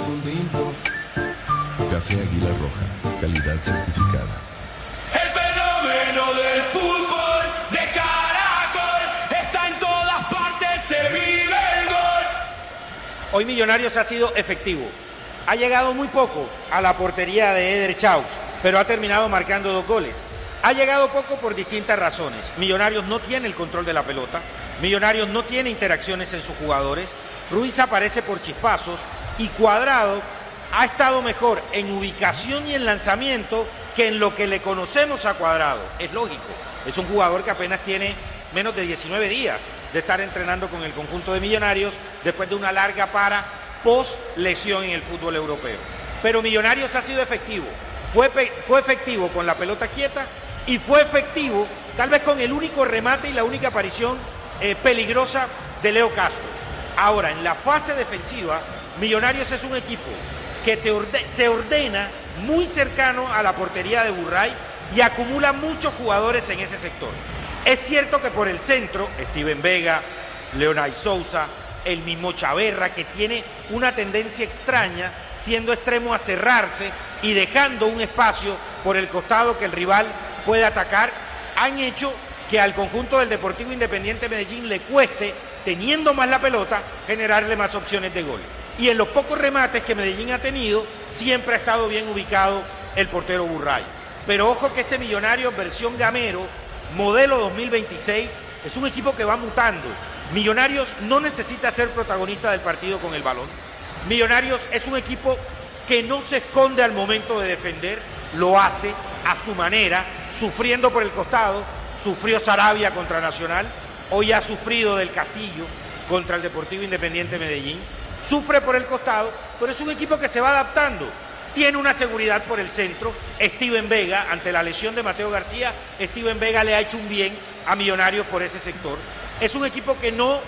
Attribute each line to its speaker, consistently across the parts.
Speaker 1: un tinto. Café Águila Roja, calidad certificada.
Speaker 2: El fenómeno del fútbol de Caracol está en todas partes, se vive el gol.
Speaker 3: Hoy Millonarios ha sido efectivo. Ha llegado muy poco a la portería de Eder Chaux, pero ha terminado marcando 2 goles. Ha llegado poco por distintas razones. Millonarios no tiene el control de la pelota. Millonarios no tiene interacciones en sus jugadores. Ruiz aparece por chispazos y Cuadrado ha estado mejor en ubicación y en lanzamiento que en lo que le conocemos a Cuadrado. Es lógico, es un jugador que apenas tiene menos de 19 días de estar entrenando con el conjunto de Millonarios después de una larga para post lesión en el fútbol europeo. Pero Millonarios ha sido efectivo. Fue efectivo con la pelota quieta y fue efectivo tal vez con el único remate y la única aparición peligrosa de Leo Castro. Ahora, en la fase defensiva, Millonarios es un equipo que se ordena muy cercano a la portería de Burray y acumula muchos jugadores en ese sector. Es cierto que por el centro, Steven Vega, Leonay Sousa, el mismo Chaverra, que tiene una tendencia extraña, siendo extremo a cerrarse y dejando un espacio por el costado que el rival puede atacar, han hecho que al conjunto del Deportivo Independiente Medellín le cueste, teniendo más la pelota, generarle más opciones de gol. Y en los pocos remates que Medellín ha tenido, siempre ha estado bien ubicado el portero Burray. Pero ojo que este Millonarios versión Gamero, modelo 2026, es un equipo que va mutando. Millonarios no necesita ser protagonista del partido con el balón. Millonarios es un equipo que no se esconde al momento de defender, lo hace a su manera, sufriendo por el costado. Sufrió Sarabia contra Nacional, hoy ha sufrido del Castillo contra el Deportivo Independiente Medellín. Sufre por el costado, pero es un equipo que se va adaptando. Tiene una seguridad por el centro. Steven Vega, ante la lesión de Mateo García, Steven Vega le ha hecho un bien a Millonarios por ese sector. Es un equipo que no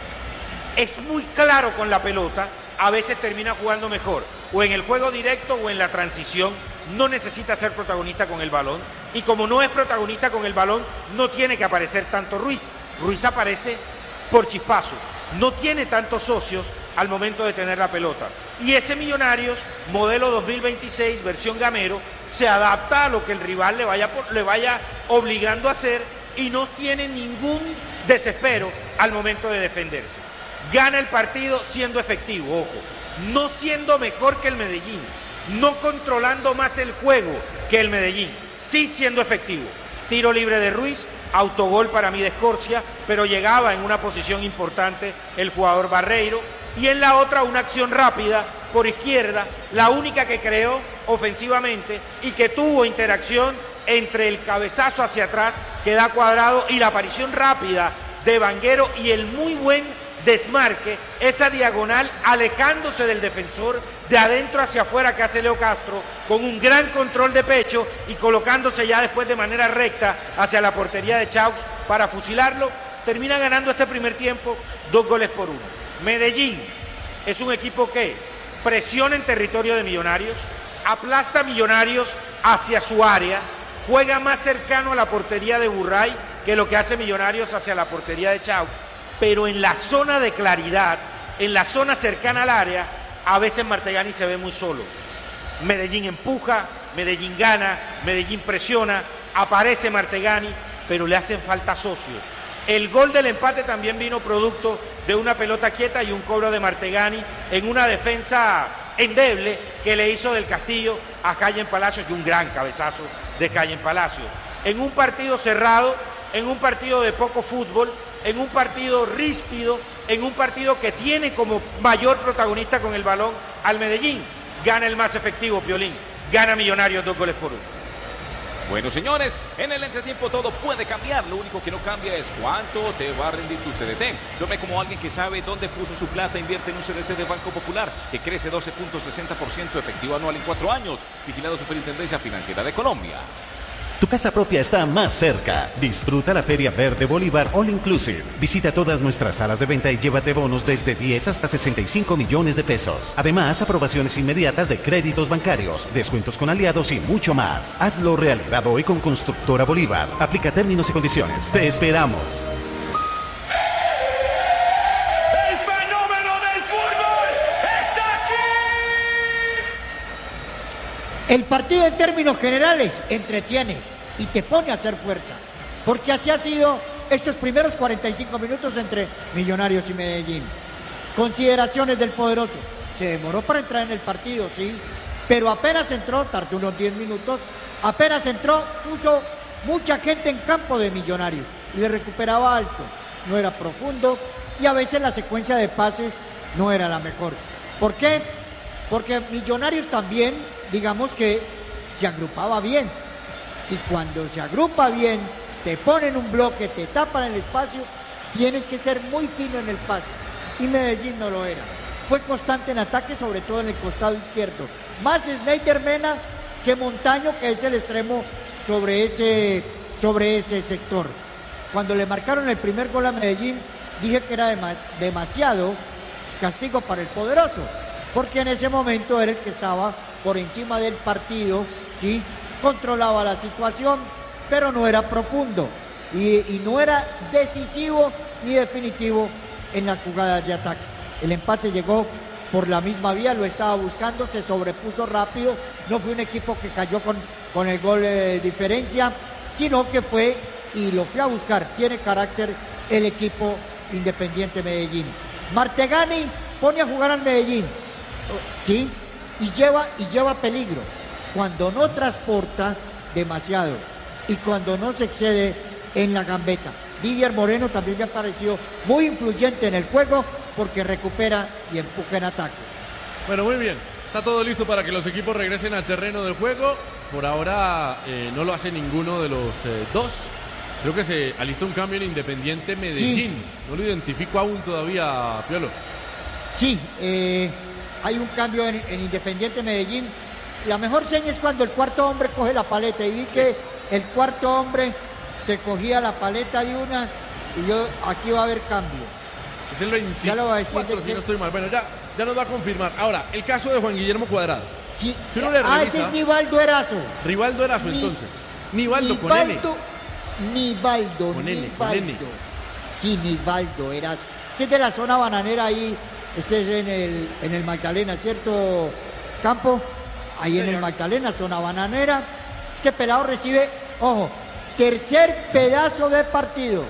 Speaker 3: es muy claro con la pelota, a veces termina jugando mejor, o en el juego directo o en la transición. No necesita ser protagonista con el balón, y como no es protagonista con el balón, no tiene que aparecer tanto Ruiz. Ruiz aparece por chispazos, no tiene tantos socios al momento de tener la pelota. Y ese Millonarios, modelo 2026, versión Gamero, se adapta a lo que el rival le vaya obligando a hacer y no tiene ningún desespero al momento de defenderse. Gana el partido siendo efectivo, ojo, no siendo mejor que el Medellín, no controlando más el juego que el Medellín, sí siendo efectivo. Tiro libre de Ruiz, autogol para mí de Escorcia, pero llegaba en una posición importante el jugador Barreiro, y en la otra una acción rápida por izquierda, la única que creó ofensivamente y que tuvo interacción entre el cabezazo hacia atrás que da Cuadrado y la aparición rápida de Vanguero y el muy buen desmarque, esa diagonal alejándose del defensor de adentro hacia afuera que hace Leo Castro con un gran control de pecho y colocándose ya después de manera recta hacia la portería de Chaux para fusilarlo. Termina ganando este primer tiempo 2-1. Medellín es un equipo que presiona en territorio de Millonarios, aplasta a Millonarios hacia su área, juega más cercano a la portería de Burray que lo que hace Millonarios hacia la portería de Chaux, pero en la zona de claridad, en la zona cercana al área, a veces Martegani se ve muy solo. Medellín empuja, Medellín gana, Medellín presiona, aparece Martegani, pero le hacen falta socios. El gol del empate también vino producto de una pelota quieta y un cobro de Martegani en una defensa endeble que le hizo del Castillo a Cayen Palacios, y un gran cabezazo de Cayen Palacios. En un partido cerrado, en un partido de poco fútbol, en un partido ríspido, en un partido que tiene como mayor protagonista con el balón al Medellín, gana el más efectivo, Piolín, gana Millonarios 2-1.
Speaker 4: Bueno, señores, en el entretiempo todo puede cambiar. Lo único que no cambia es cuánto te va a rendir tu CDT. Yo me como alguien que sabe dónde puso su plata, invierte en un CDT de Banco Popular que crece 12.60% efectivo anual en 4 años. Vigilado Superintendencia Financiera de Colombia.
Speaker 5: Tu casa propia está más cerca. Disfruta la Feria Verde Bolívar All Inclusive. Visita todas nuestras salas de venta y llévate bonos desde 10 hasta 65 millones de pesos. Además, aprobaciones inmediatas de créditos bancarios, descuentos con aliados y mucho más. Hazlo realidad hoy con Constructora Bolívar. Aplica términos y condiciones. Te esperamos.
Speaker 2: El fenómeno del fútbol está aquí.
Speaker 6: El partido en términos generales entretiene y te pone a hacer fuerza, porque así ha sido estos primeros 45 minutos entre Millonarios y Medellín. Consideraciones del poderoso. Se demoró para entrar en el partido, sí, pero apenas entró, tardó unos 10 minutos, apenas entró, puso mucha gente en campo de Millonarios, le recuperaba alto, no era profundo y a veces la secuencia de pases no era la mejor. ¿Por qué? Porque Millonarios también, digamos que se agrupaba bien, y cuando se agrupa bien, te ponen un bloque, te tapan el espacio, tienes que ser muy fino en el pase, y Medellín no lo era. Fue constante en ataque, sobre todo en el costado izquierdo. Más Snyder Mena que Montaño, que es el extremo sobre ese sector. Cuando le marcaron el primer gol a Medellín, dije que era demasiado castigo para el poderoso, porque en ese momento era el que estaba por encima del partido, ¿sí? Controlaba la situación, pero no era profundo y no era decisivo ni definitivo en las jugadas de ataque. El empate llegó por la misma vía, lo estaba buscando, se sobrepuso rápido, no fue un equipo que cayó con el gol de diferencia, sino que fue y lo fue a buscar. Tiene carácter el equipo Independiente Medellín. Martegani pone a jugar al Medellín, ¿sí? Y lleva peligro cuando no transporta demasiado y cuando no se excede en la gambeta. Didier Moreno también me ha parecido muy influyente en el juego porque recupera y empuja en ataque.
Speaker 7: Bueno, muy bien. Está todo listo para que los equipos regresen al terreno de juego. Por ahora no lo hace ninguno de los dos. Creo que se alista un cambio en Independiente Medellín. Sí. No lo identifico aún todavía, Piolo.
Speaker 6: Sí, hay un cambio en Independiente Medellín. La mejor seña es cuando el cuarto hombre coge la paleta. Y vi que el cuarto hombre te cogía la paleta de una y yo aquí va a haber cambio.
Speaker 7: Es el 24,
Speaker 6: ya lo va a decir
Speaker 7: si no estoy mal. Bueno, ya nos va a confirmar. Ahora, el caso de Juan Guillermo Cuadrado.
Speaker 6: Sí,
Speaker 7: si uno le revisa,
Speaker 6: ese es Nivaldo Erazo.
Speaker 7: Rivaldo Erazo, entonces. Nivaldo con N.
Speaker 6: Nivaldo. Sí, Nivaldo Erazo. Este es de la zona bananera ahí. Este es en el Magdalena, ¿cierto, Campo? Ahí sí, en el Magdalena, zona bananera. Este pelado recibe, ojo, tercer pedazo de partido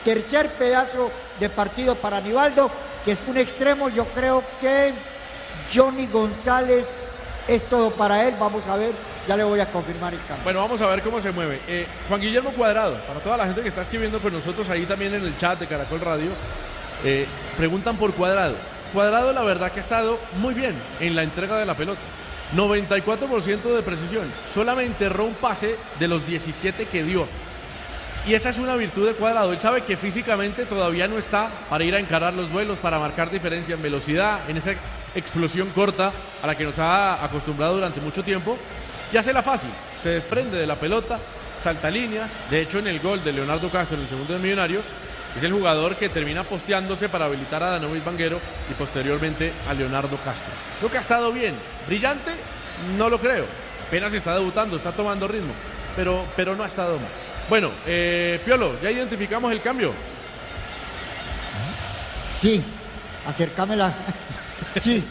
Speaker 6: para Nivaldo, que es un extremo. Yo creo que Johnny González es todo para él. Vamos a ver, ya le voy a confirmar el cambio.
Speaker 7: Bueno, vamos a ver cómo se mueve. Juan Guillermo Cuadrado, para toda la gente que está escribiendo con nosotros ahí también en el chat de Caracol Radio, preguntan por Cuadrado. Cuadrado, la verdad que ha estado muy bien en la entrega de la pelota. 94% de precisión. Solamente erró un pase de los 17 que dio. Y esa es una virtud de Cuadrado. Él sabe que físicamente todavía no está para ir a encarar los duelos, para marcar diferencia en velocidad, en esa explosión corta a la que nos ha acostumbrado durante mucho tiempo. Y hace la fácil. Se desprende de la pelota, salta líneas. De hecho, en el gol de Leonardo Castro, en el segundo de Millonarios, es el jugador que termina posteándose para habilitar a Danovis Vanguero y posteriormente a Leonardo Castro. Creo que ha estado bien. Brillante, no lo creo. Apenas está debutando, está tomando ritmo. Pero no ha estado mal. Bueno, Piolo, ¿ya identificamos el cambio?
Speaker 6: Sí, acércamela. Sí.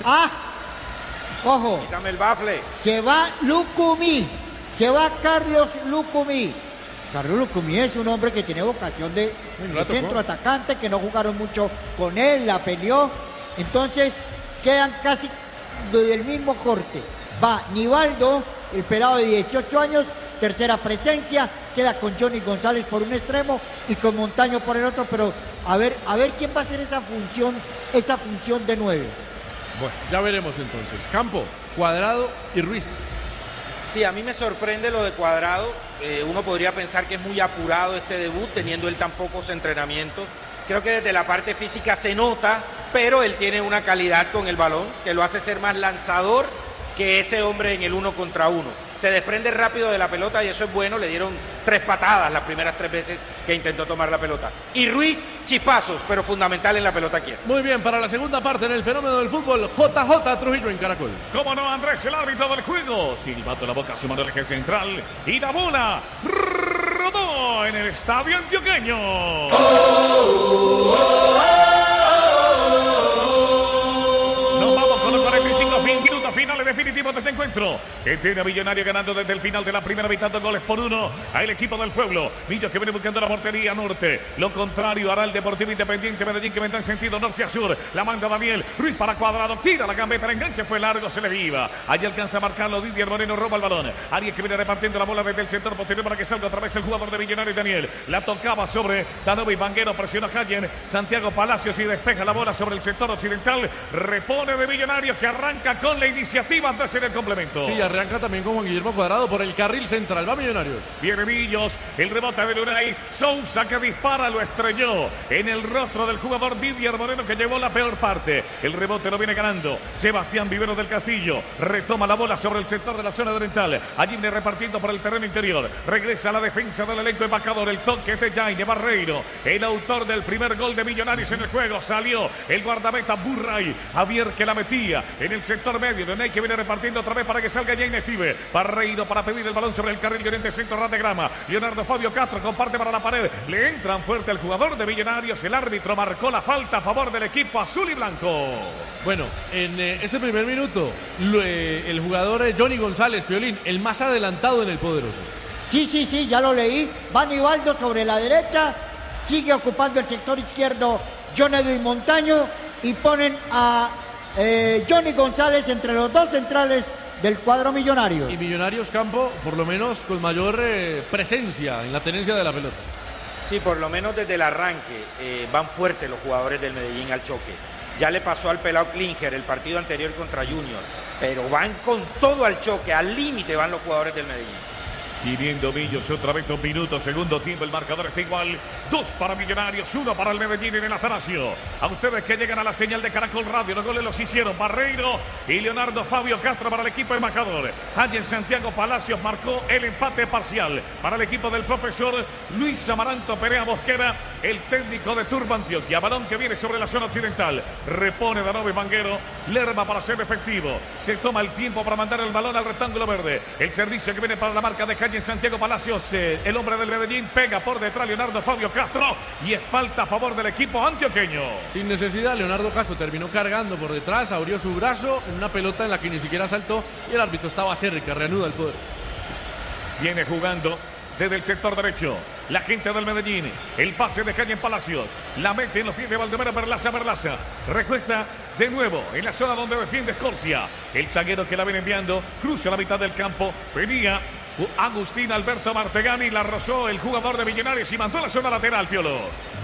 Speaker 6: Ojo.
Speaker 3: Quítame el bafle.
Speaker 6: Se va Lucumí. Se va Carlos Lucumí. Carlos Lucumí es un hombre que tiene vocación de centro atacante, que no jugaron mucho con él, la peleó. Entonces quedan casi del mismo corte. Va Nivaldo, el pelado de 18 años, tercera presencia, queda con Johnny González por un extremo y con Montaño por el otro, pero a ver quién va a hacer esa función de 9.
Speaker 7: Bueno, ya veremos entonces. Campo, Cuadrado y Ruiz.
Speaker 3: Sí, a mí me sorprende lo de Cuadrado. Uno podría pensar que es muy apurado este debut, teniendo él tan pocos entrenamientos. Creo que desde la parte física se nota, pero él tiene una calidad con el balón que lo hace ser más lanzador que ese hombre en el 1 contra 1. Se desprende rápido de la pelota y eso es bueno. Le dieron 3 patadas las primeras 3 veces que intentó tomar la pelota. Y Ruiz, chispazos, pero fundamental en la pelota quieta.
Speaker 7: Muy bien, para la segunda parte en el fenómeno del fútbol, JJ Trujillo en Caracol.
Speaker 4: ¿Cómo no, Andrés, el árbitro del juego? Silbato en la boca, sumando el eje central. Y la bola rodó en el estadio antioqueño. Nos vamos con los 45 minutos finales definitivos de este encuentro, que tiene a Millonario ganando desde el final de la primera mitad, 2-1 al equipo del pueblo. Millos que viene buscando la portería norte. Lo contrario hará el Deportivo Independiente Medellín, que vendrá en sentido norte a sur. La manda Daniel Ruiz para Cuadrado, tira la gambeta, el enganche fue largo, se le iba. Allí alcanza a marcarlo Didier Moreno, roba el balón. Arias que viene repartiendo la bola desde el sector posterior para que salga otra vez el jugador de Millonario, Daniel. La tocaba sobre Danovi Vanguero, presiona Cayen, Santiago Palacios y despeja la bola sobre el sector occidental. Repone de Millonarios, que arranca con la iniciativa antes de hacer el complemento.
Speaker 7: Sí, arranca también con Juan Guillermo Cuadrado por el carril central. Va Millonarios.
Speaker 4: Viene Millos, el rebote de Lunay. Sousa que dispara, lo estrelló en el rostro del jugador Didier Moreno, que llevó la peor parte. El rebote lo viene ganando Sebastián Vivero del Castillo. Retoma la bola sobre el sector de la zona oriental. Allí viene repartiendo por el terreno interior. Regresa a la defensa del elenco embajador. El toque de Jaime Barreiro, el autor del primer gol de Millonarios en el juego. Salió el guardameta Burray. Javier que la metía en el sector medio. Lunay que viene repartiendo otra vez para que salga Jaime Steve. Barreiro para pedir el balón sobre el carril de oriente centro, ras de grama. Leonardo Fabio Castro comparte para la pared. Le entran fuerte al jugador de Millonarios. El árbitro marcó la falta a favor del equipo azul y blanco.
Speaker 7: Bueno, en este primer minuto, el jugador Johnny González, Piolín, el más adelantado en el poderoso.
Speaker 6: Sí, ya lo leí. Va Nivaldo sobre la derecha. Sigue ocupando el sector izquierdo John Edwin Montaño. Y ponen a Johnny González entre los dos centrales del cuadro Millonarios.
Speaker 7: Y Millonarios Campo, por lo menos con mayor presencia en la tenencia de la pelota.
Speaker 3: Sí, por lo menos desde el arranque van fuertes los jugadores del Medellín al choque. Ya le pasó al pelado Klinger el partido anterior contra Junior, pero van con todo al choque, al límite van los jugadores del Medellín.
Speaker 4: Viniendo Millos, otra vez 2 minutos, segundo tiempo, el marcador está igual. 2 para Millonarios, 1 para el Medellín en el Atanasio. A ustedes que llegan a la señal de Caracol Radio, los goles los hicieron Barreiro y Leonardo Fabio Castro para el equipo embajador. Ayer Santiago Palacios marcó el empate parcial para el equipo del profesor Luis Amaranto Perea Mosquera, el técnico de Turbo Antioquia. Balón que viene sobre la zona occidental, repone Danovi Vanguero, Lerma para ser efectivo. Se toma el tiempo para mandar el balón al rectángulo verde. El servicio que viene para la marca de Calle en Santiago Palacios, el hombre del Medellín, pega por detrás Leonardo Fabio Castro y es falta a favor del equipo antioqueño.
Speaker 7: Sin necesidad, Leonardo Castro terminó cargando por detrás, abrió su brazo en una pelota en la que ni siquiera saltó y el árbitro estaba cerca, reanuda el poder.
Speaker 4: Viene jugando desde el sector derecho la gente del Medellín, el pase de Calle en Palacios, la mete en los pies de Valdemar. Berlaza, recuesta de nuevo en la zona donde defiende Escorcia, el zaguero que la viene enviando, cruza la mitad del campo, venía Agustín Alberto Martegani, la rozó el jugador de Millonarios y mandó a la zona lateral, Piolo.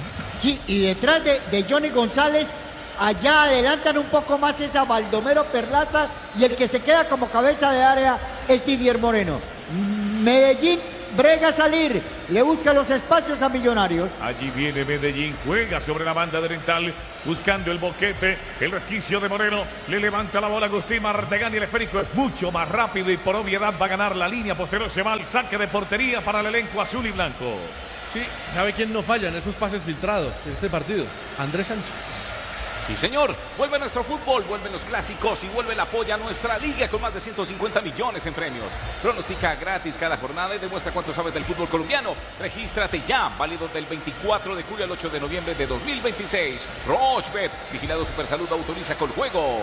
Speaker 6: Sí, y detrás de Johnny González, allá adelantan un poco más esa Baldomero Perlaza, y el que se queda como cabeza de área es Didier Moreno. Medellín brega a salir, le busca los espacios a Millonarios.
Speaker 4: Allí viene Medellín, juega sobre la banda oriental, buscando el boquete, el resquicio de Moreno, le levanta la bola Agustín Martegani, el esférico es mucho más rápido y por obviedad va a ganar la línea posterior, se va al saque de portería para el elenco azul y blanco.
Speaker 7: Sí, ¿sabe quién no falla en esos pases filtrados en este partido? Andrés Sánchez.
Speaker 4: Sí, señor. Vuelve nuestro fútbol, vuelven los clásicos y vuelve el apoyo a nuestra liga con más de 150 millones en premios. Pronostica gratis cada jornada y demuestra cuánto sabes del fútbol colombiano. Regístrate ya, válido del 24 de julio al 8 de noviembre de 2026. Rochbet, vigilado Supersalud, autoriza con juegos.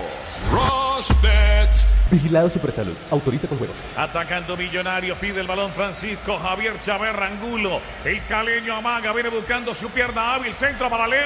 Speaker 1: Rochbet.
Speaker 8: Vigilado Supersalud, autoriza con juegos.
Speaker 4: Atacando Millonarios, pide el balón Francisco Javier Chaverra Angulo. El caleño amaga, viene buscando su pierna hábil, centro para Leo.